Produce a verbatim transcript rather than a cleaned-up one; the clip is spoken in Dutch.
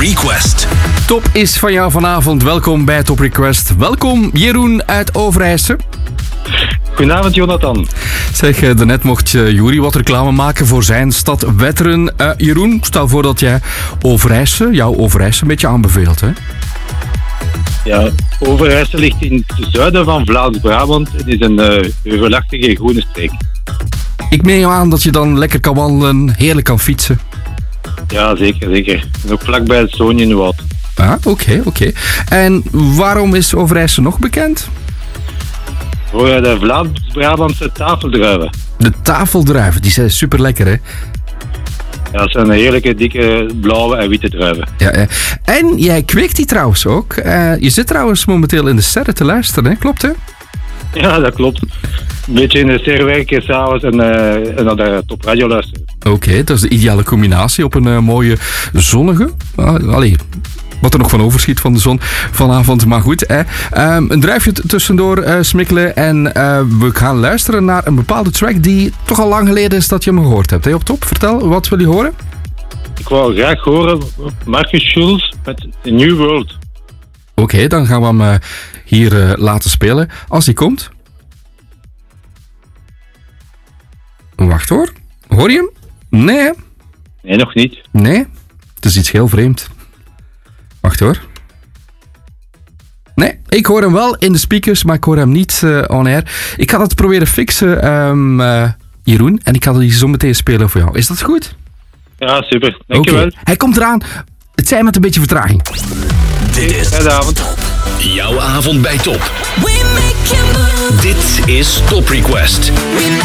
Request. Top is van jou vanavond. Welkom bij Top Request. Welkom Jeroen uit Overijse. Goedenavond, Jonathan. Zeg, daarnet mocht je Juri wat reclame maken voor zijn stad Wetteren. Uh, Jeroen, stel voor dat jij Overijse, jouw Overijse een beetje aanbeveelt, hè? Ja, Overijse ligt in het zuiden van Vlaams-Brabant. Het is een uh, heuvelachtige groene streek. Ik neem aan dat je dan lekker kan wandelen, heerlijk kan fietsen. Ja, zeker, zeker. En ook vlakbij het Soonjenwoud. Ah, oké, okay, oké. Okay. En waarom is Overijse nog bekend? Voor de Vlaams-Brabantse tafeldruiven. De tafeldruiven, die zijn super lekker, hè? Ja, dat zijn heerlijke, dikke, blauwe en witte druiven. Ja, ja. En jij kweekt die trouwens ook. Uh, je zit trouwens momenteel in de sterren te luisteren, hè? Klopt, hè? Ja, dat klopt. Een beetje in de ster werken s'avonds en, uh, en naar de Top Radio luisteren. Oké, okay, dat is de ideale combinatie op een uh, mooie zonnige... Uh, allee... Wat er nog van overschiet van de zon vanavond. Maar goed, hè. Um, een druifje t- tussendoor uh, smikkelen. En uh, we gaan luisteren naar een bepaalde track die toch al lang geleden is dat je hem gehoord hebt. Hey, op top, vertel, wat wil je horen? Ik wou graag horen Marcus Schulz met The New World. Oké, okay, dan gaan we hem uh, hier uh, laten spelen. Als hij komt. Wacht hoor. Hoor je hem? Nee. Nee, nog niet. Nee, het is iets heel vreemd. Wacht hoor. Nee, ik hoor hem wel in de speakers, maar ik hoor hem niet uh, on air. Ik ga dat proberen fixen, um, uh, Jeroen. En ik ga die zo meteen spelen voor jou. Is dat goed? Ja, super. Dankjewel. Okay. Hij komt eraan. Het zijn met een beetje vertraging. Dit is Goedenavond. Jouw avond bij Top. Dit is Top Request.